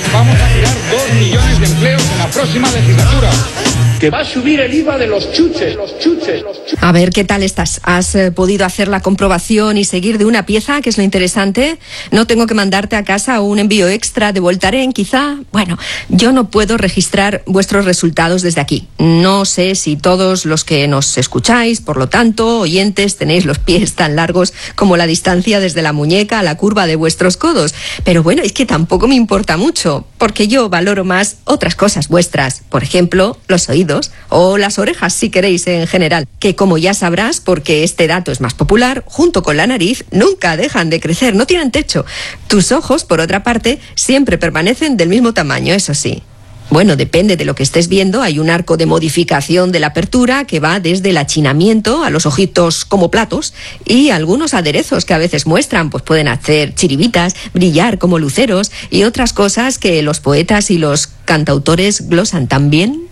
Vamos a crear 2 millones de empleos en la próxima legislatura. Que va a subir el IVA de los chuches. A ver, ¿qué tal estás? ¿Has podido hacer la comprobación y seguir de una pieza, que es lo interesante? ¿No tengo que mandarte a casa un envío extra de Voltaren, quizá? Bueno, yo no puedo registrar vuestros resultados desde aquí. No sé si todos los que nos escucháis, por lo tanto, oyentes, tenéis los pies tan largos como la distancia desde la muñeca a la curva de vuestros codos. Pero bueno, es que tampoco me importa mucho, porque yo valoro más otras cosas vuestras. Por ejemplo, los oídos o las orejas, si queréis, en general, que como ya sabrás, porque este dato es más popular, junto con la nariz, nunca dejan de crecer, no tienen techo. Tus ojos, por otra parte, siempre permanecen del mismo tamaño, eso sí. Bueno, depende de lo que estés viendo, hay un arco de modificación de la apertura que va desde el achinamiento a los ojitos como platos, y algunos aderezos que a veces muestran, pues pueden hacer chiribitas, brillar como luceros y otras cosas que los poetas y los cantautores glosan tan bien.